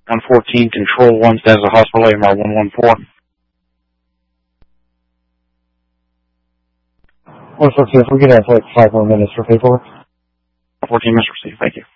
114, Control 1, stands at the hospital, AMR 114. 114, if we get out for like 5 more minutes for paperwork. 14 minutes received, thank you.